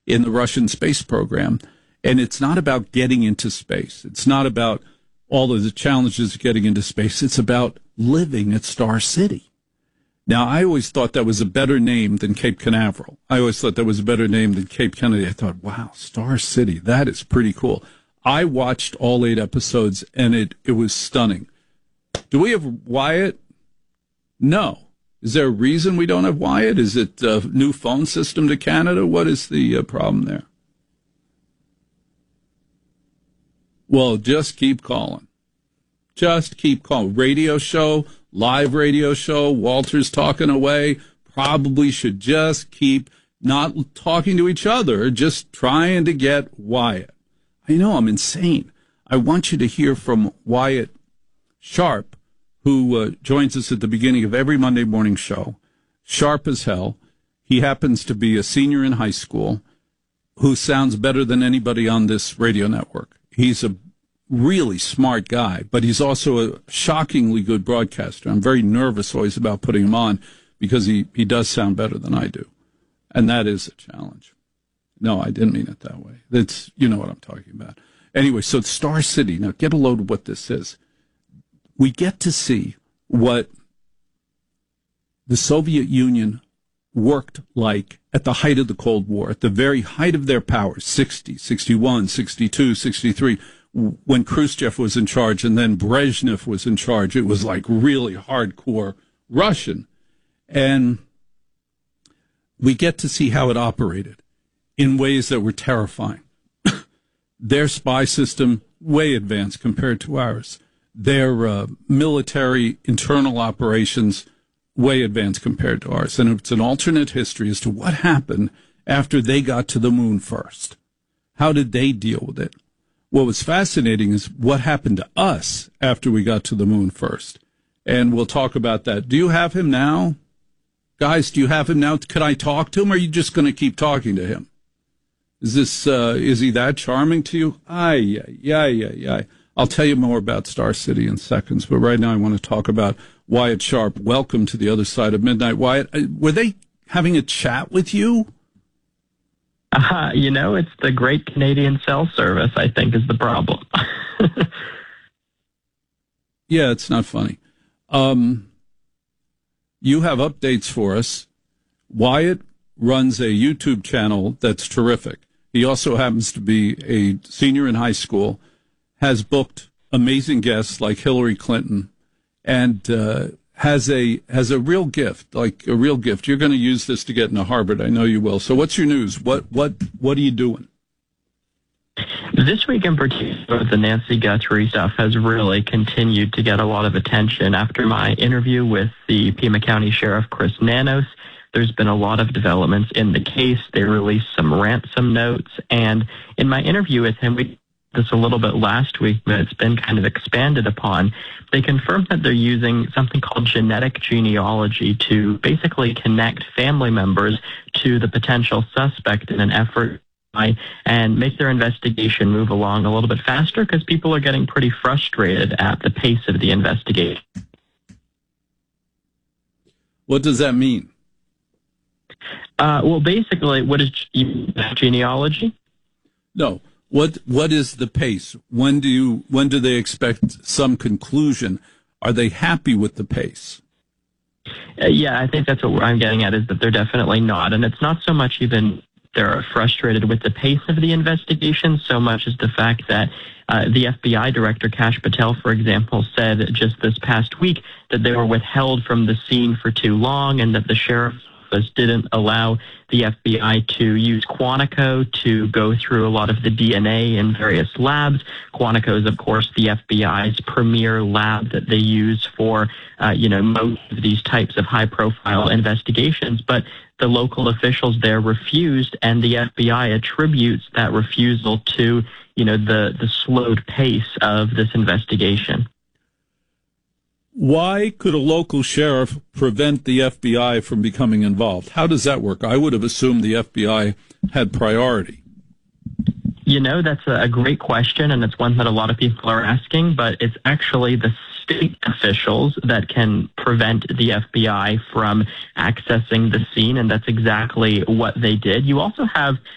in the Russian space program. And it's not about getting into space. It's not about all of the challenges of getting into space. It's about living at Star City. Now, I always thought that was a better name than Cape Canaveral. I always thought that was a better name than Cape Kennedy. I thought, wow, Star City, that is pretty cool. I watched all 8 episodes, and it was stunning. Do we have Wyatt? No. Is there a reason we don't have Wyatt? Is it a new phone system to Canada? What is the problem there? Well, just keep calling. Just keep calling. Radio show, live radio show, Walter's talking away. Probably should just keep not talking to each other, just trying to get Wyatt. I know I'm insane. I want you to hear from Wyatt Sharp, who joins us at the beginning of every Monday morning show. Sharp as hell. He happens to be a senior in high school who sounds better than anybody on this radio network. He's a really smart guy, but he's also a shockingly good broadcaster. I'm very nervous always about putting him on because he does sound better than I do. And that is a challenge. No, I didn't mean it that way. That's, you know what I'm talking about. Anyway, so Star City. Now, get a load of what this is. We get to see what the Soviet Union worked like at the height of the Cold War, at the very height of their powers, 60, 61, 62, 63, when Khrushchev was in charge and then Brezhnev was in charge. It was like really hardcore Russian. And we get to see how it operated in ways that were terrifying. Their spy system, way advanced compared to ours. Their military internal operations, way advanced compared to ours. And it's an alternate history as to what happened after they got to the moon first. How did they deal with it? What was fascinating is what happened to us after we got to the moon first. And we'll talk about that. Do you have him now? Guys, do you have him now? Can I talk to him, or are you just going to keep talking to him? Is he that charming to you? Yeah. I'll tell you more about Star City in seconds, but right now I want to talk about Wyatt Sharp. Welcome to the other side of midnight. Wyatt, were they having a chat with you? It's the Great Canadian Cell Service, I think, is the problem. Yeah, it's not funny. You have updates for us. Wyatt runs a YouTube channel that's terrific. He also happens to be a senior in high school, has booked amazing guests like Hillary Clinton, and has a real gift, like a real gift. You're going to use this to get into Harvard. I know you will. So what's your news? What are you doing? This week in particular, the Nancy Guthrie stuff has really continued to get a lot of attention. After my interview with the Pima County Sheriff, Chris Nanos, there's been a lot of developments in the case. They released some ransom notes. And in my interview with him, we did this a little bit last week, but it's been kind of expanded upon. They confirmed that they're using something called genetic genealogy to basically connect family members to the potential suspect in an effort and make their investigation move along a little bit faster, because people are getting pretty frustrated at the pace of the investigation. What does that mean? Well, basically, what is genealogy? No. What is the pace? When do they expect some conclusion? Are they happy with the pace? Yeah, I think that's what I'm getting at, is that they're definitely not. And it's not so much even they're frustrated with the pace of the investigation, so much as the fact that the FBI director, Kash Patel, for example, said just this past week that they were withheld from the scene for too long, and that the sheriff's office didn't allow the FBI to use Quantico to go through a lot of the DNA in various labs. Quantico is, of course, the FBI's premier lab that they use for, most of these types of high-profile investigations. But the local officials there refused, and the FBI attributes that refusal to, the slowed pace of this investigation. Why could a local sheriff prevent the FBI from becoming involved? How does that work? I would have assumed the FBI had priority. That's a great question, and it's one that a lot of people are asking, but it's actually the state officials that can prevent the FBI from accessing the scene, and that's exactly what they did. You also have